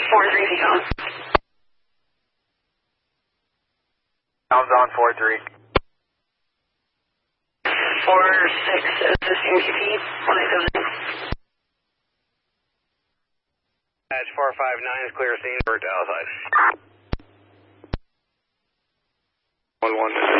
4-3 Seacom. Sounds on 4-3. 4-6, assisting QP, 187. Patch 459 is clear scene for Dallas. 1-1.